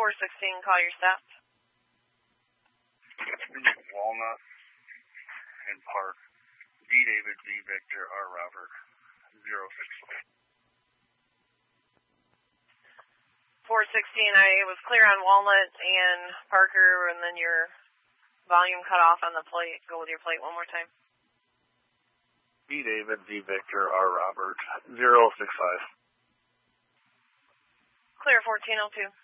416, call your staff. Walnut and Park. D. David, V. Victor, R. Robert, 065. 416, it was clear on Walnut and Parker, and then your volume cut off on the plate. Go with your plate one more time. D. David, V. Victor, R. Robert, 065. Clear 1402.